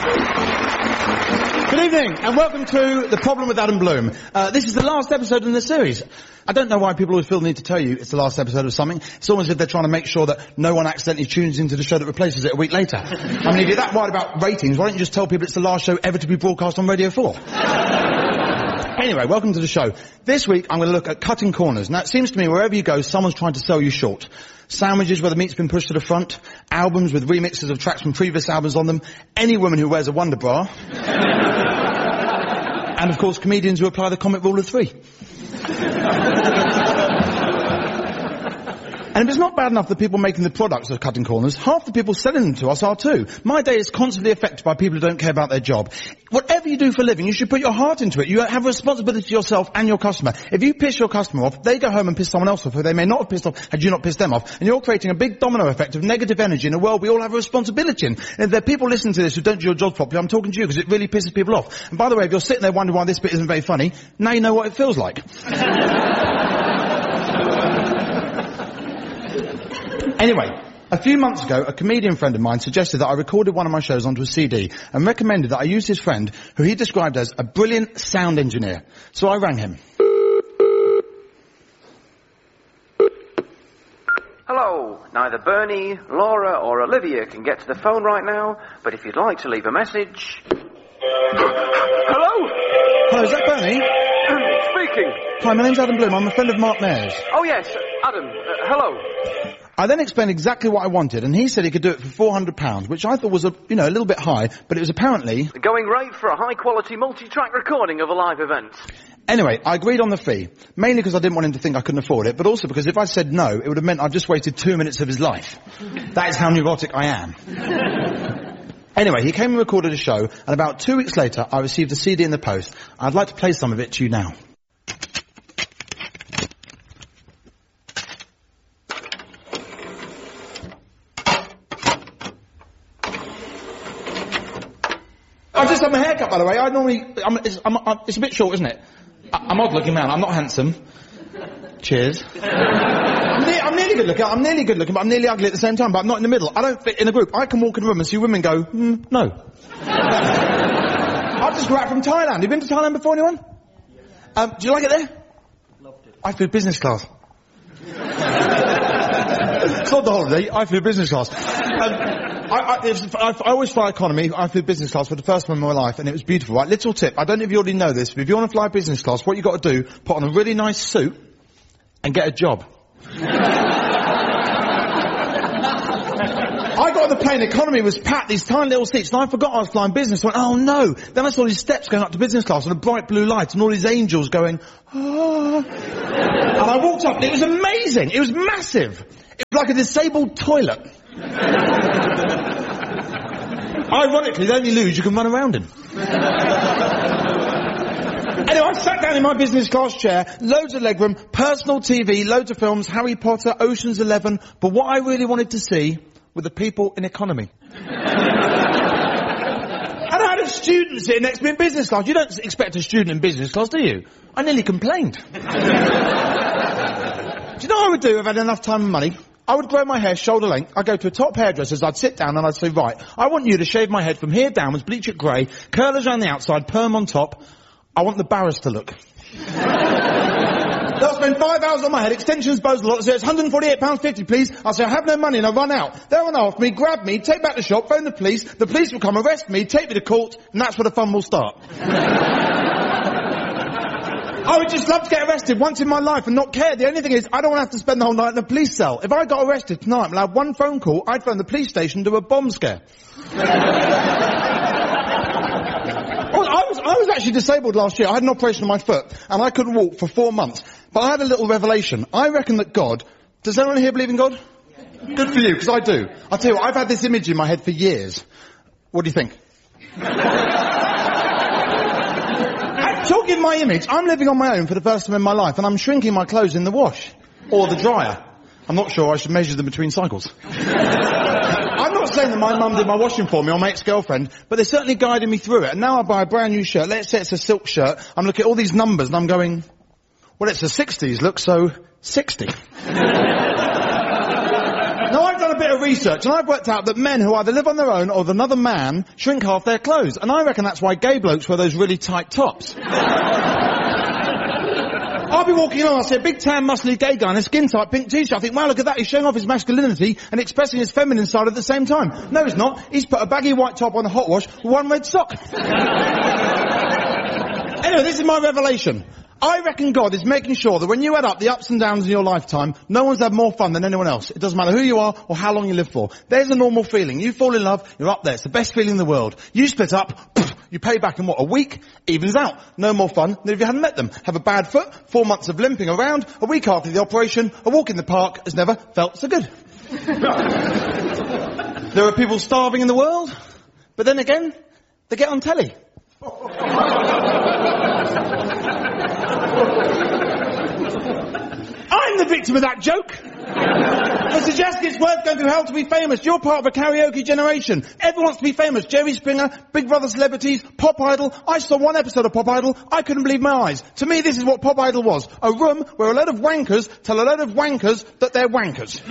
Good evening, and welcome to The Problem with Adam Bloom. This is the last episode in the series. I don't know why people always feel the need to tell you it's the last episode of something. It's almost as if they're trying to make sure that no one accidentally tunes into the show that replaces it a week later. I mean, if you're that worried about ratings, why don't you just tell people it's the last show ever to be broadcast on Radio 4? Anyway, welcome to the show. This week, I'm going to look at cutting corners. Now, it seems to me wherever you go, someone's trying to sell you short. Sandwiches where the meat's been pushed to the front, albums with remixes of tracks from previous albums on them, any woman who wears a Wonder Bra, and of course comedians who apply the comic rule of 3. And if it's not bad enough that people making the products are cutting corners, half the people selling them to us are too. My day is constantly affected by people who don't care about their job. Whatever you do for a living, you should put your heart into it. You have a responsibility to yourself and your customer. If you piss your customer off, they go home and piss someone else off who they may not have pissed off had you not pissed them off. And you're creating a big domino effect of negative energy in a world we all have a responsibility in. And if there are people listening to this who don't do your job properly, I'm talking to you because it really pisses people off. And by the way, if you're sitting there wondering why this bit isn't very funny, now you know what it feels like. Anyway, a few months ago, a comedian friend of mine suggested that I recorded one of my shows onto a CD and recommended that I use his friend, who he described as a brilliant sound engineer. So I rang him. Hello. Neither Bernie, Laura or Olivia can get to the phone right now, but if you'd like to leave a message... Hello? Hello, is that Bernie? Speaking. Hi, my name's Adam Bloom. I'm a friend of Mark Mayer's. Oh, yes. Adam. Hello. I then explained exactly what I wanted, and he said he could do it for £400, which I thought was a little bit high, but it was apparently... The going rate for a high-quality multi-track recording of a live event. Anyway, I agreed on the fee, mainly because I didn't want him to think I couldn't afford it, but also because if I said no, it would have meant I'd just wasted 2 minutes of his life. That is how neurotic I am. Anyway, he came and recorded a show, and about 2 weeks later, I received a CD in the post. I'd like to play some of it to you now. I've just had my haircut, by the way. It's a bit short, isn't it? I'm odd looking man. I'm not handsome. Cheers. I'm nearly good looking. I'm nearly good looking, but I'm nearly ugly at the same time. But I'm not in the middle. I don't fit in a group. I can walk in a room and see women go, no. I've just got back from Thailand. Have you been to Thailand before, anyone? Do you like it there? Loved it. I flew business class. It's not the holiday. I flew business class. I always fly economy. I flew business class for the first time in my life, and it was beautiful. Right, little tip. I don't know if you already know this, but if you want to fly business class, what you got to do, put on a really nice suit and get a job. I got on the plane, economy was packed, these tiny little seats, and I forgot I was flying business. I went, oh no. Then I saw these steps going up to business class and a bright blue light and all these angels going, ah. And I walked up and it was amazing. It was massive. It was like a disabled toilet. Ironically, the only luge you can run around in. Anyway, I sat down in my business class chair, loads of legroom, personal TV, loads of films, Harry Potter, Ocean's 11, but what I really wanted to see were the people in economy. And I had a student sitting next to me in business class. You don't expect a student in business class, do you? I nearly complained. Do you know what I would do if I had enough time and money? I would grow my hair shoulder length, I'd go to a top hairdresser's, I'd sit down and I'd say, right, I want you to shave my head from here downwards, bleach it grey, curlers around the outside, perm on top. I want the barrister look. They'll spend 5 hours on my head, extensions, bows, a lot, say it's £148.50 please. I'll say I have no money and I run out. They'll run after me, grab me, take back the shop, phone the police will come arrest me, take me to court, and that's where the fun will start. I would just love to get arrested once in my life and not care. The only thing is, I don't want to have to spend the whole night in a police cell. If I got arrested tonight and I had one phone call, I'd phone the police station and do a bomb scare. I was actually disabled last year. I had an operation on my foot, and I couldn't walk for 4 months. But I had a little revelation. I reckon that God... Does anyone here believe in God? Yeah. Good for you, because I do. I'll tell you what, I've had this image in my head for years. What do you think? Talking my image, I'm living on my own for the first time in my life, and I'm shrinking my clothes in the wash. Or the dryer. I'm not sure I should measure them between cycles. I'm not saying that my mum did my washing for me or my ex-girlfriend, but they certainly guided me through it. And now I buy a brand new shirt. Let's say it's a silk shirt. I'm looking at all these numbers and I'm going, well, it's the 60s. Look, so 60. Now, I've done a bit of research, and I've worked out that men who either live on their own or with another man shrink half their clothes. And I reckon that's why gay blokes wear those really tight tops. I'll be walking along, I'll see a big tan muscly gay guy in a skin-tight pink t-shirt. I think, wow, look at that, he's showing off his masculinity and expressing his feminine side at the same time. No, he's not. He's put a baggy white top on a hot wash with one red sock. Anyway, this is my revelation. I reckon God is making sure that when you add up the ups and downs in your lifetime, no one's had more fun than anyone else. It doesn't matter who you are or how long you live for. There's a normal feeling. You fall in love, you're up there. It's the best feeling in the world. You split up, you pay back in what, a week? Evens out. No more fun than if you hadn't met them. Have a bad foot, 4 months of limping around, a week after the operation, a walk in the park has never felt so good. There are people starving in the world, but then again, they get on telly. I'm the victim of that joke. I suggest it's worth going through hell to be famous. You're part of a karaoke generation. Everyone wants to be famous. Jerry Springer, Big Brother celebrities, Pop Idol. I saw one episode of Pop Idol. I couldn't believe my eyes. To me, this is what Pop Idol was. A room where a load of wankers tell a load of wankers that they're wankers.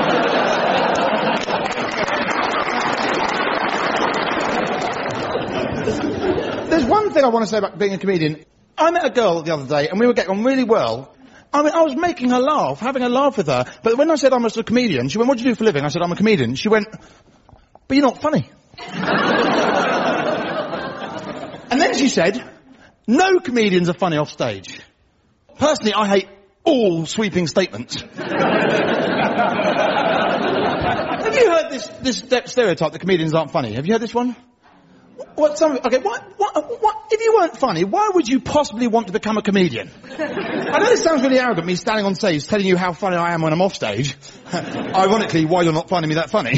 There's one thing I want to say about being a comedian. I met a girl the other day and we were getting on really well. I mean, I was making her laugh, having a laugh with her. But when I said I was a comedian, she went, what do you do for a living? I said, I'm a comedian. She went, but you're not funny. And then she said, no comedians are funny off stage. Personally, I hate all sweeping statements. Have you heard this stereotype that comedians aren't funny? Have you heard this one? What, if you weren't funny, why would you possibly want to become a comedian? I know this sounds really arrogant, me standing on stage telling you how funny I am when I'm off stage. Ironically, why you're not finding me that funny.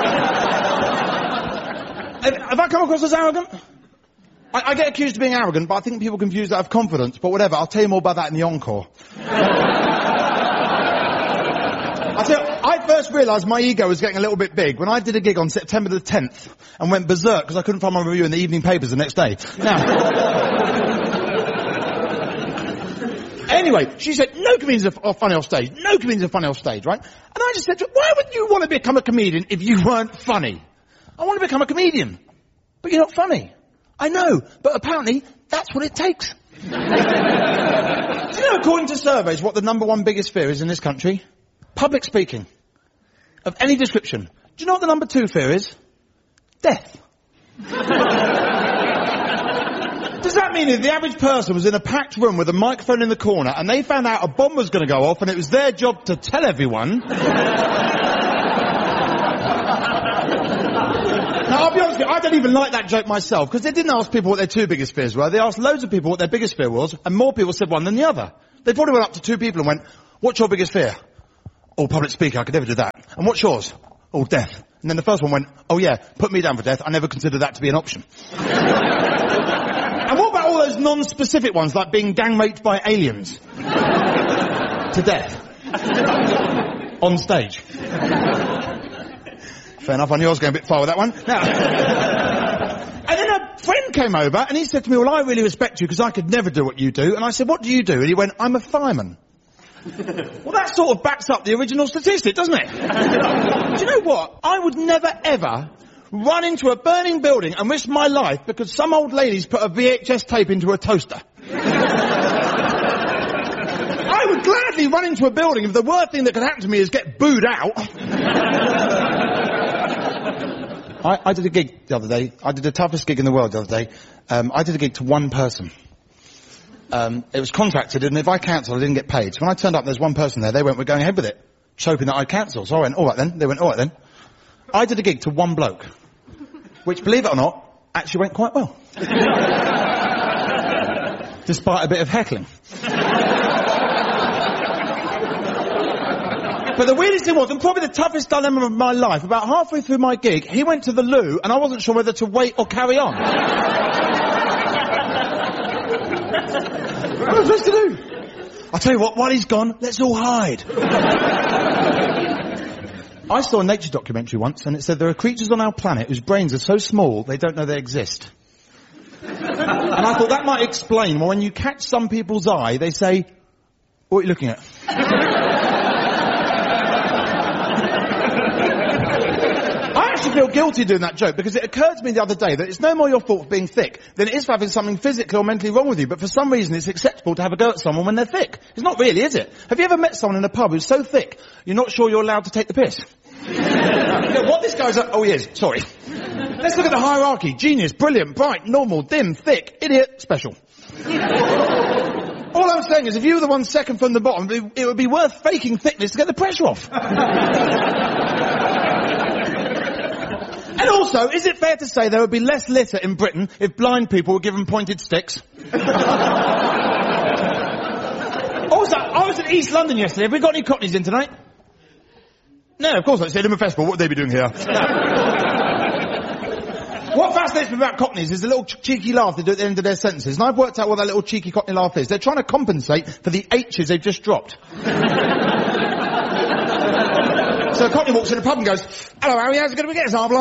Have I come across as arrogant? I get accused of being arrogant, but I think people confuse that with confidence, but whatever, I'll tell you more about that in the encore. I first realised my ego was getting a little bit big when I did a gig on September the 10th and went berserk because I couldn't find my review in the evening papers the next day. Now, anyway, she said, no comedians are funny off stage. No comedians are funny off stage, right? And I just said to her, why would you want to become a comedian if you weren't funny? I want to become a comedian, but you're not funny. I know, but apparently that's what it takes. Do you know, according to surveys, what the number one biggest fear is in this country? Public speaking. Of any description. Do you know what the number 2 fear is? Death. Does that mean if the average person was in a packed room with a microphone in the corner and they found out a bomb was going to go off and it was their job to tell everyone... Now, I'll be honest with you, I don't even like that joke myself, because they didn't ask people what their 2 biggest fears were. They asked loads of people what their biggest fear was, and more people said one than the other. They probably went up to 2 people and went, what's your biggest fear? Oh, public speaking, I could never do that. And what's yours? Oh, death. And then the first one went, oh yeah, put me down for death. I never considered that to be an option. And what about all those non-specific ones, like being gang raped by aliens? To death. On stage. Fair enough, I knew I was going a bit far with that one. Now, and then a friend came over and he said to me, well, I really respect you because I could never do what you do. And I said, what do you do? And he went, I'm a fireman. Well, that sort of backs up the original statistic, doesn't it? Do you know what? I would never, ever run into a burning building and risk my life because some old lady's put a VHS tape into a toaster. I would gladly run into a building if the worst thing that could happen to me is get booed out. I did a gig the other day. I did the toughest gig in the world the other day. I did a gig to one person. It was contracted, and if I cancelled, I didn't get paid. So when I turned up, there's one person there. They went, we're going ahead with it, hoping that I'd cancel. So I went, all right then. They went, all right then. I did a gig to one bloke, which, believe it or not, actually went quite well. Despite a bit of heckling. But the weirdest thing was, and probably the toughest dilemma of my life, about halfway through my gig, he went to the loo, and I wasn't sure whether to wait or carry on. What am I supposed to do? I'll tell you what, while he's gone, let's all hide. I saw a nature documentary once, and it said there are creatures on our planet whose brains are so small, they don't know they exist. And I thought that might explain why when you catch some people's eye, they say, what are you looking at? feel guilty doing that joke because it occurred to me the other day that it's no more your fault for being thick than it is for having something physically or mentally wrong with you, but for some reason it's acceptable to have a go at someone when they're thick. It's not really, is it? Have you ever met someone in a pub who's so thick you're not sure you're allowed to take the piss? What this guy's up... Oh, he is. Sorry. Let's look at the hierarchy. Genius, brilliant, bright, normal, dim, thick, idiot, special. All I'm saying is if you were the one second from the bottom, it would be worth faking thickness to get the pressure off. And also, is it fair to say there would be less litter in Britain if blind people were given pointed sticks? Also, I was in East London yesterday. Have we got any Cockneys in tonight? No, of course not. It's the Edinburgh Festival. What would they be doing here? What fascinates me about Cockneys is the little cheeky laugh they do at the end of their sentences. And I've worked out what that little cheeky Cockney laugh is. They're trying to compensate for the H's they've just dropped. So a Cockney walks in a pub and goes, "Hello, Harry, how's it going to get?" I'd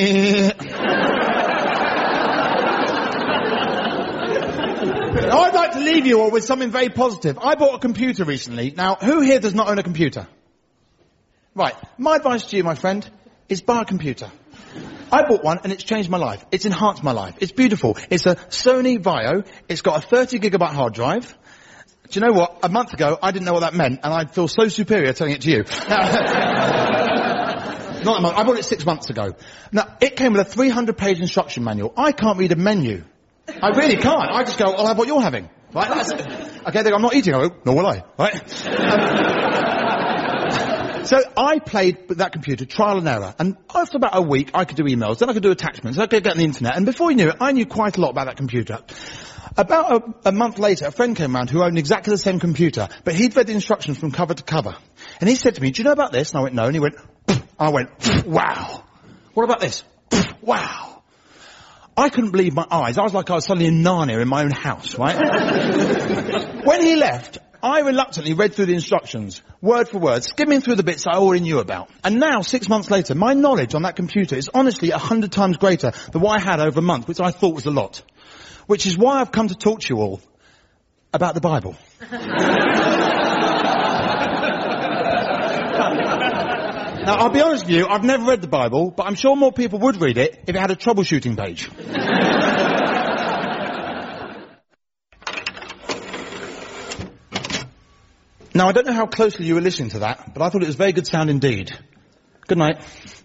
like to leave you all with something very positive. I bought a computer recently. Now, who here does not own a computer? Right. My advice to you, my friend, is buy a computer. I bought one and it's changed my life. It's enhanced my life. It's beautiful. It's a Sony Vaio. It's got a 30 gigabyte hard drive. Do you know what? A month ago, I didn't know what that meant, and I'd feel so superior telling it to you. Not a month. I bought it 6 months ago. Now, it came with a 300-page instruction manual. I can't read a menu. I really can't. I just go, I'll have what you're having. Right? Okay, I'm not eating. I go, nor will I. Right? So I played with that computer, trial and error, and after about a week, I could do emails, then I could do attachments, I could get on the internet, and before you knew it, I knew quite a lot about that computer. About a month later, a friend came round who owned exactly the same computer, but he'd read the instructions from cover to cover. And he said to me, "Do you know about this?" And I went, "No." And he went, I went, "Wow." "What about this?" "Wow." I couldn't believe my eyes. I was like I was suddenly in Narnia in my own house, right? When he left, I reluctantly read through the instructions, word for word, skimming through the bits I already knew about. And now, 6 months later, my knowledge on that computer is honestly 100 times greater than what I had over a month, which I thought was a lot. Which is why I've come to talk to you all about the Bible. Now, I'll be honest with you, I've never read the Bible, but I'm sure more people would read it if it had a troubleshooting page. Now, I don't know how closely you were listening to that, but I thought it was very good sound indeed. Good night.